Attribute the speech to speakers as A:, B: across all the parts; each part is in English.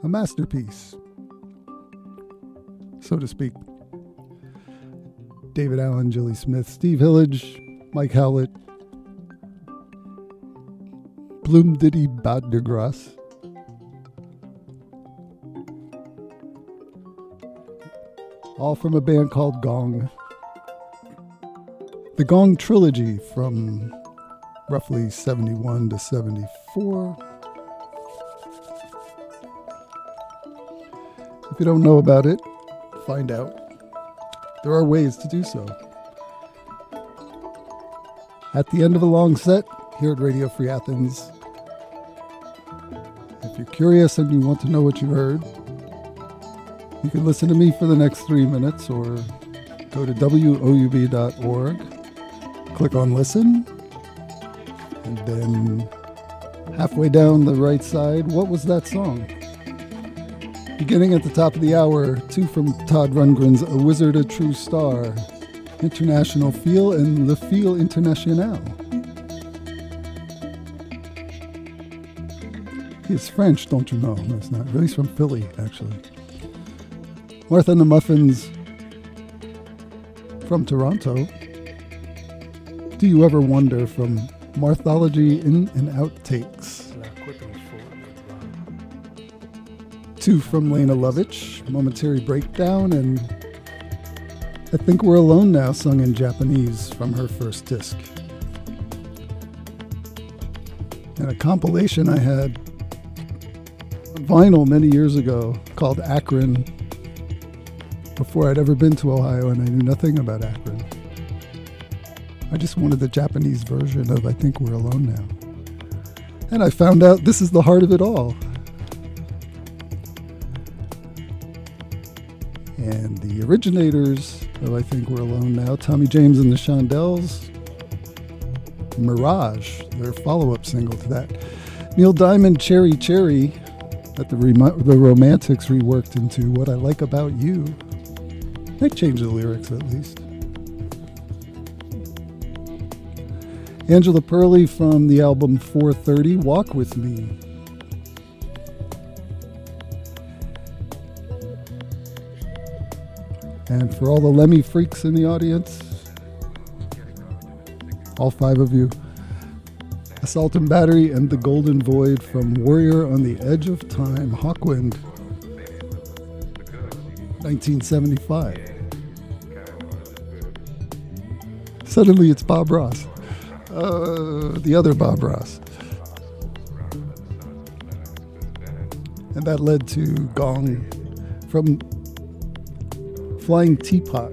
A: a masterpiece, so to speak. David Allen, Jilly Smith, Steve Hillage, Mike Howlett, Bloom Diddy Bad de Grace, all from a band called Gong. The Gong Trilogy from roughly 71 to 74. If you don't know about it, find out. There are ways to do so. At the end of a long set, here at Radio Free Athens, if you're curious and you want to know what you heard, you can listen to me for the next 3 minutes or go to woub.org, click on listen, and then halfway down the right side, what was that song? Beginning at the top of the hour, 2 from Todd Rundgren's A Wizard, a True Star, International Feel, and Le Feel International. He's French, don't you know? No, it's not. He's from Philly, actually. Martha and the Muffins from Toronto. Do You Ever Wonder from Marthology In and Outtakes. 2 from Lena Lovitch, Momentary Breakdown, and I Think We're Alone Now, sung in Japanese from her first disc. And a compilation I had on vinyl many years ago called Akron, before I'd ever been to Ohio and I knew nothing about Akron. I just wanted the Japanese version of I Think We're Alone Now. And I found out this is the heart of it all. And the originators of I Think We're Alone Now, Tommy James and the Shondells, Mirage, their follow-up single to that. Neil Diamond, Cherry Cherry, that the Romantics reworked into What I Like About You. They changed the lyrics at least. Angela Perley from the album 430, Walk With Me. And for all the Lemmy freaks in the audience, all 5 of you, Assault and Battery and The Golden Void from Warrior on the Edge of Time, Hawkwind, 1975. Suddenly it's Bob Ross. The other Bob Ross. And that led to Gong from Flying Teapot,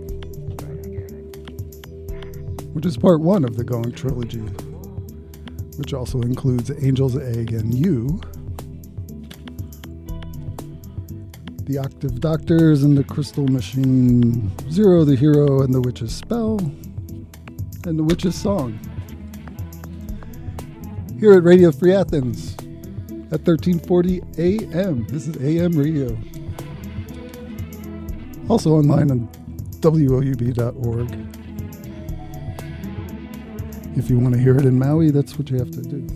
A: which is part 1 of the Gong trilogy, which also includes Angel's Egg and You, the Octave Doctors and the Crystal Machine, Zero the Hero and the Witch's Spell, and the Witch's Song. Here at Radio Free Athens at 1340 AM. This is AM Radio. Also online on woub.org. If you want to hear it in Maui, that's what you have to do.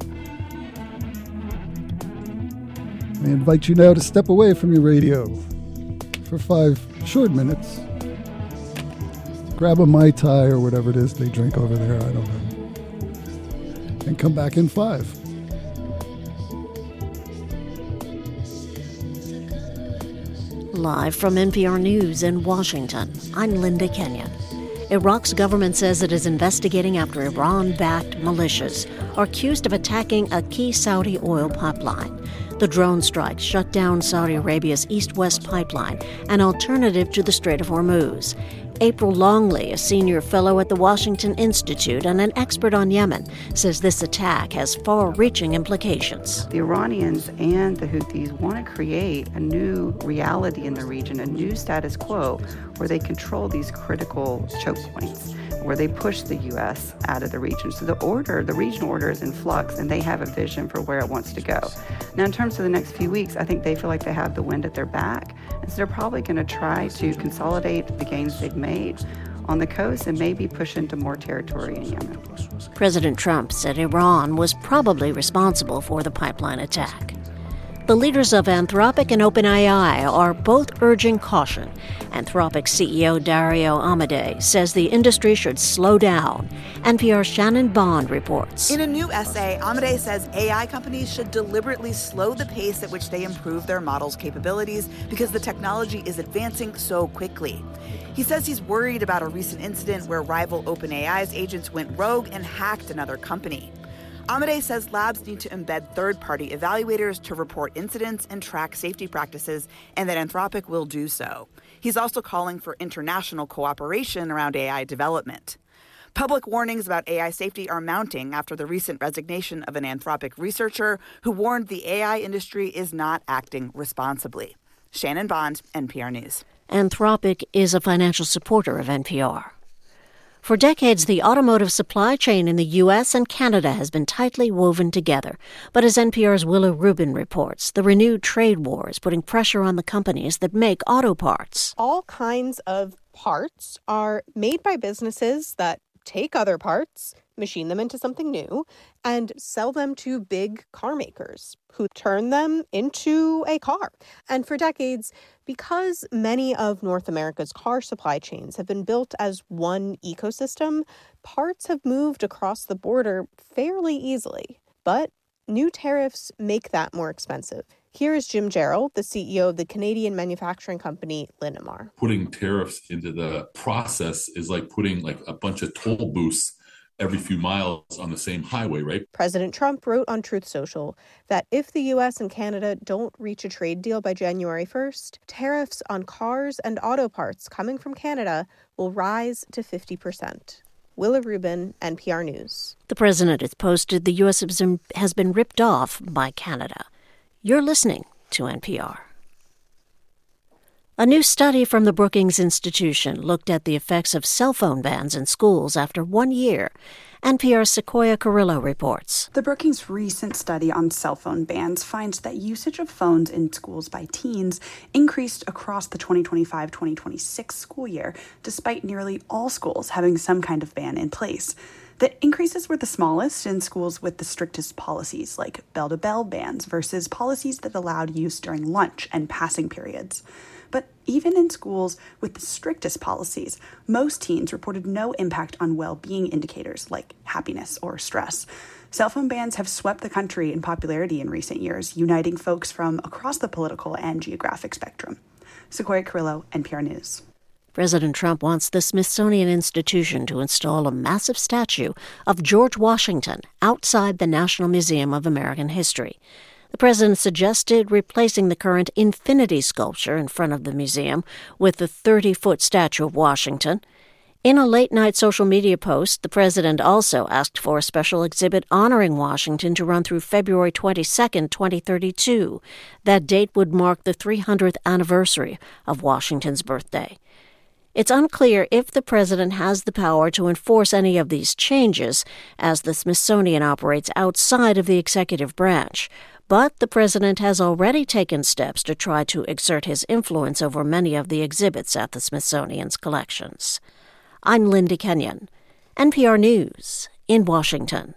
A: I invite you now to step away from your radio for 5 short minutes. Grab a Mai Tai or whatever it is they drink over there, I don't know. And come back in 5.
B: Live from NPR News in Washington, I'm Linda Kenyon. Iraq's government says it is investigating after Iran-backed militias are accused of attacking a key Saudi oil pipeline. The drone strikes shut down Saudi Arabia's east-west pipeline, an alternative to the Strait of Hormuz. April Longley, a senior fellow at the Washington Institute and an expert on Yemen, says this attack has far-reaching implications.
C: The Iranians and the Houthis want to create a new reality in the region, a new status quo where they control these critical choke points, where they push the U.S. out of the region. So the regional order is in flux, and they have a vision for where it wants to go. Now, in terms of the next few weeks, I think they feel like they have the wind at their back, and so they're probably going to try to consolidate the gains they've made on the coast and maybe push into more territory in Yemen. President
B: Trump said Iran was probably responsible for the pipeline attack. The leaders of Anthropic and OpenAI are both urging caution. Anthropic CEO Dario Amodei says the industry should slow down. NPR's Shannon Bond reports.
D: In a new essay, Amodei says AI companies should deliberately slow the pace at which they improve their models' capabilities because the technology is advancing so quickly. He says he's worried about a recent incident where rival OpenAI's agents went rogue and hacked another company. Amodei says labs need to embed third-party evaluators to report incidents and track safety practices, and that Anthropic will do so. He's also calling for international cooperation around AI development. Public warnings about AI safety are mounting after the recent resignation of an Anthropic researcher who warned the AI industry is not acting responsibly. Shannon Bond, NPR News.
B: Anthropic is a financial supporter of NPR. For decades, the automotive supply chain in the U.S. and Canada has been tightly woven together. But as NPR's Willa Rubin reports, the renewed trade war is putting pressure on the companies that make auto parts.
E: All kinds of parts are made by businesses that take other parts, machine them into something new, and sell them to big car makers who turn them into a car. And for decades, because many of North America's car supply chains have been built as one ecosystem, parts have moved across the border fairly easily. But new tariffs make that more expensive. Here is Jim Jarrell, the CEO of the Canadian manufacturing company Linamar.
F: Putting tariffs into the process is like putting a bunch of toll booths every few miles on the same highway, right?
E: President Trump wrote on Truth Social that if the U.S. and Canada don't reach a trade deal by January 1st, tariffs on cars and auto parts coming from Canada will rise to 50%. Willa Rubin, NPR News.
B: The president has posted the U.S. has been ripped off by Canada. You're listening to NPR. A new study from the Brookings Institution looked at the effects of cell phone bans in schools after 1 year. NPR's Sequoia Carrillo reports.
G: The Brookings' recent study on cell phone bans finds that usage of phones in schools by teens increased across the 2025-2026 school year, despite nearly all schools having some kind of ban in place. The increases were the smallest in schools with the strictest policies, like bell-to-bell bans versus policies that allowed use during lunch and passing periods. But even in schools with the strictest policies, most teens reported no impact on well-being indicators like happiness or stress. Cell phone bans have swept the country in popularity in recent years, uniting folks from across the political and geographic spectrum. Sequoia Carrillo, NPR News.
B: President Trump wants the Smithsonian Institution to install a massive statue of George Washington outside the National Museum of American History. The president suggested replacing the current infinity sculpture in front of the museum with the 30-foot statue of Washington. In a late-night social media post, the president also asked for a special exhibit honoring Washington to run through February 22, 2032. That date would mark the 300th anniversary of Washington's birthday. It's unclear if the president has the power to enforce any of these changes, as the Smithsonian operates outside of the executive branch. But the president has already taken steps to try to exert his influence over many of the exhibits at the Smithsonian's collections. I'm Linda Kenyon, NPR News in Washington.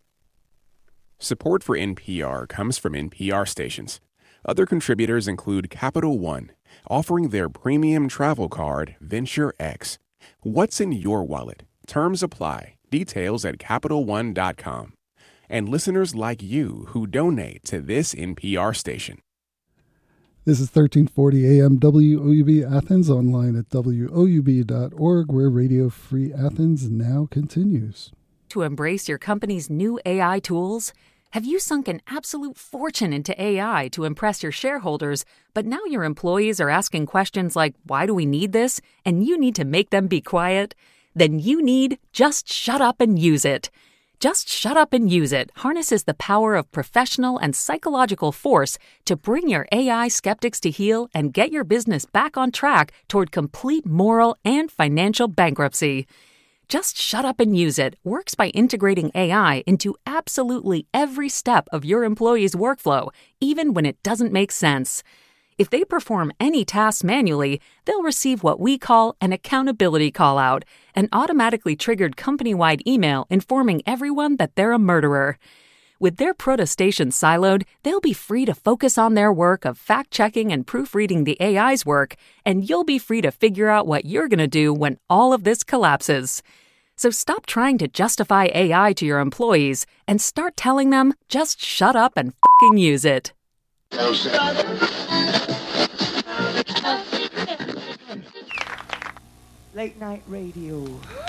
H: Support for NPR comes from NPR stations. Other contributors include Capital One, offering their premium travel card, Venture X. What's in your wallet? Terms apply. Details at CapitalOne.com. And listeners like you who donate to this NPR station.
A: This is 1340 AM WOUB Athens, online at WOUB.org, where Radio Free Athens now continues.
I: To embrace your company's new AI tools? Have you sunk an absolute fortune into AI to impress your shareholders, but now your employees are asking questions like, why do we need this? And you need to make them be quiet? Then you need Just Shut Up and Use It. Just Shut Up and Use It harnesses the power of professional and psychological force to bring your AI skeptics to heel and get your business back on track toward complete moral and financial bankruptcy. Just Shut Up and Use It works by integrating AI into absolutely every step of your employee's workflow, even when it doesn't make sense. If they perform any tasks manually, they'll receive what we call an accountability call-out, an automatically triggered company-wide email informing everyone that they're a murderer. With their protestations siloed, they'll be free to focus on their work of fact-checking and proofreading the AI's work, and you'll be free to figure out what you're going to do when all of this collapses. So stop trying to justify AI to your employees and start telling them, just shut up and f***ing use it.
J: Late night radio.